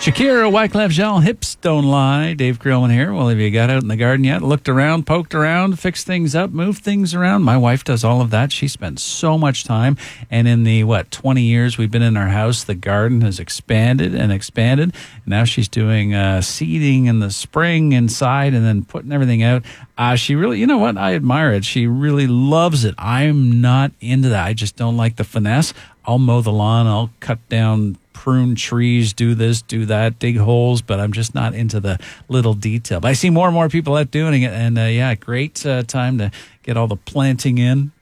Shakira, Wyclef Jean, Hips Don't Lie. Dave Grillman here. Well, have you got out in the garden yet? Looked around, poked around, fixed things up, moved things around? My wife does all of that. She spends so much time. And in the, 20 years we've been in our house, the garden has expanded and expanded. And now she's doing seeding in the spring inside and then putting everything out. She really, you know what? I admire it. She really loves it. I'm not into that. I just don't like the finesse. I'll mow the lawn. I'll cut down prune trees, do this, do that, dig holes, but I'm just not into the little detail. But I see more and more people out doing it, and great time to get all the planting in.